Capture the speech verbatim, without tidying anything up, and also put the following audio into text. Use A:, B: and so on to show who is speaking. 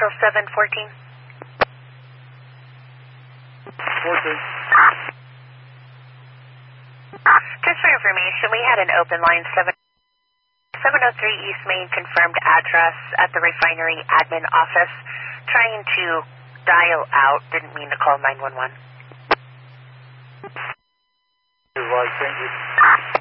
A: Central seven fourteen.
B: fourteen.
A: Just for information, we had an open line seven oh three East Main confirmed address at the refinery admin office. Trying to dial out, didn't mean to call nine one one.
B: Right, thank you.